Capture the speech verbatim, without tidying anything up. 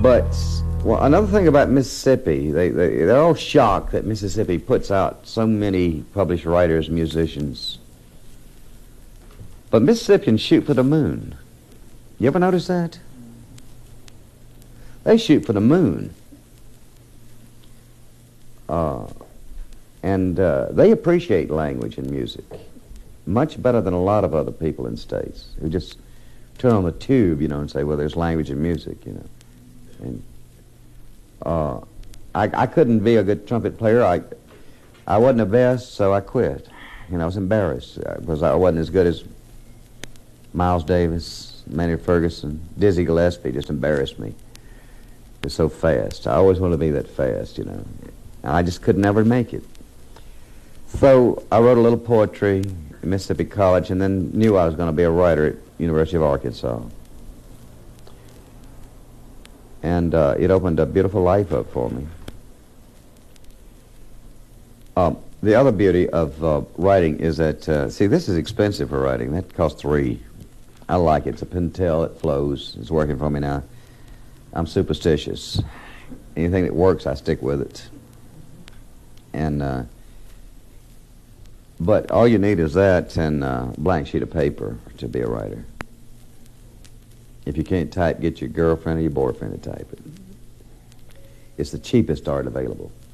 But, well, another thing about Mississippi, they, they, they're all shocked that Mississippi puts out so many published writers and musicians. But Mississippians shoot for the moon. You ever notice that? They shoot for the moon. Uh, and uh, they appreciate language and music much better than a lot of other people in states who just turn on the tube, you know, and say, well, there's language and music, you know. And uh, I, I couldn't be a good trumpet player. I, I wasn't the best, so I quit. You know, I was embarrassed because I wasn't as good as Miles Davis, Manny Ferguson. Dizzy Gillespie just embarrassed me. He was so fast. I always wanted to be that fast, you know. And I just could never make it. So I wrote a little poetry at Mississippi College and then knew I was going to be a writer at University of Arkansas. And uh, it opened a beautiful life up for me. Um, the other beauty of uh, writing is that, uh, see, this is expensive for writing. That costs three. I like it. It's a Pentel. It flows. It's working for me now. I'm superstitious. Anything that works, I stick with it. And, uh, but all you need is that and a blank sheet of paper to be a writer. If you can't type, get your girlfriend or your boyfriend to type it. It's the cheapest art available.